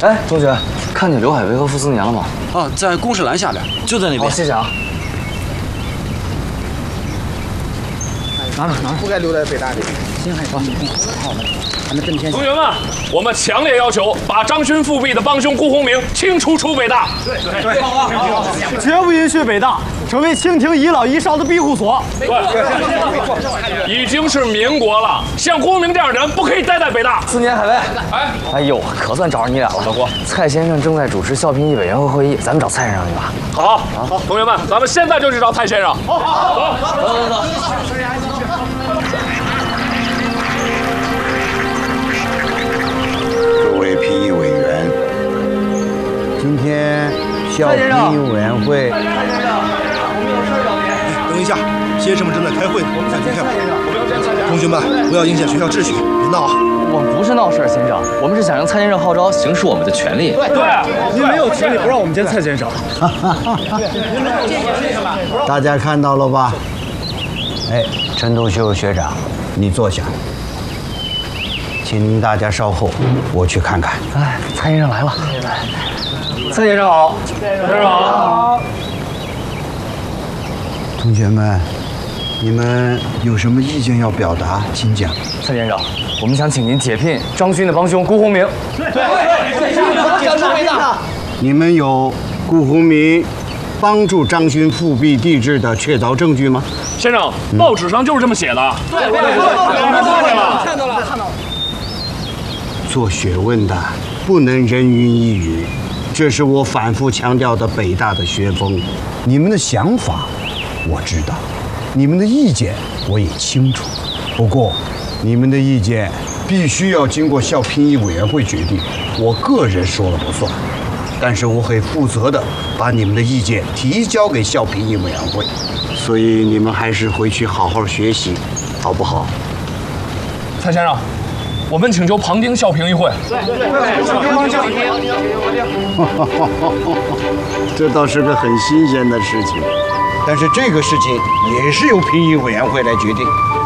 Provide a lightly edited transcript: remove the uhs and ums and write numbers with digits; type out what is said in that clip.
哎，同学，看见刘海威和傅斯年了吗？ 啊，在公示栏下边，就在那边。 好，谢谢啊。 拿着， 不该留在北大里。 行，还好，咱们挣钱。 同学们，我们强烈要求把张勋复辟的帮凶辜鸿铭清除出北大。对， 绝不允许北大成为清廷遗老遗少的庇护所。 对，已经是民国了，像辜鸿铭这样的人不可以待在北大。 4年海威，哎呦，可算找着你俩了。 老郭， 蔡先生正在主持校评议委员会会议，咱们找蔡先生去吧。 好，同学们，咱们现在就去找蔡先生。好，走。 各位评议委员，今天校评议委员会， 等一下，先生们正在开会呢，暂停开会。同学们，不要影响学校秩序，别闹啊！ 我们不是闹事，先生，我们是想让蔡先生号召，行使我们的权利。 对， 您没有权利不让我们见蔡先生。 大家看到了吧？哎，陈独秀学长，你坐下，请大家稍后，我去看看。 哎，蔡先生来了。蔡先生好。 先生好。 同学们，你们有什么意见要表达，请讲。 蔡先生，我们想请您解聘张勋的帮凶辜鸿铭。 你们有辜鸿铭帮助张勋复辟帝制的确凿证据吗？ 先生，报纸上就是这么写的。对，看到了。 做学问的不能人云亦云，这是我反复强调的北大的学风。你们的想法我知道，你们的意见我也清楚，不过你们的意见必须要经过校评议委员会决定，我个人说了不算。但是我会负责的把你们的意见提交给校评议委员会，所以你们还是回去好好学习，好不好？ 蔡先生，我们请求旁听校评议会。 这倒是个很新鲜的事情，但是这个事情也是由评议委员会来决定。